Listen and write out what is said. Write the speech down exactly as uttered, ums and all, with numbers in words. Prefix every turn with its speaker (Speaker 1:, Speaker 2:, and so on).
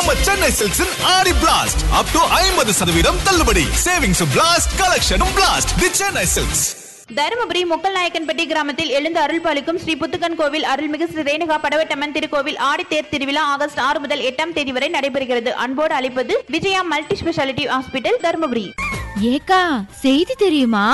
Speaker 1: நம்ம சென்னை சில்க்ஸின் ஆடி blast up to ஐம்பது சதவீதம் தள்ளுபடி. Savings blast, கலெக்ஷனும் blast. தி சென்னை சில்க்ஸ்.
Speaker 2: தருமபுரி முக்கல்நாயக்கன்பட்டி கிராமத்தில் எழுந்து அருள் பாலிக்கும் ஸ்ரீ புத்துக்கன் கோவில் அருள்மிகு ஸ்ரீ ரேணுகா படவட்டம்மன் திருக்கோவில் ஆடித்தேர் திருவிழா ஆகஸ்ட் ஆறு முதல் எட்டாம் தேதி வரை நடைபெறுகிறது. அன்போடு அழைப்பது Vijaya multi speciality hospital, Dharmapuri.
Speaker 3: ஏக்கா, செய்தி தெரியுமா?